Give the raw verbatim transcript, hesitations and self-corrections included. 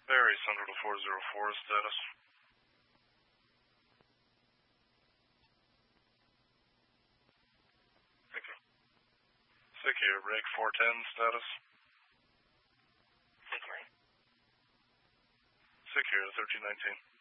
Barry Central to four zero four, status. Thank you. Sick here, break four ten, status. Sick here. Sick here, thirteen nineteen.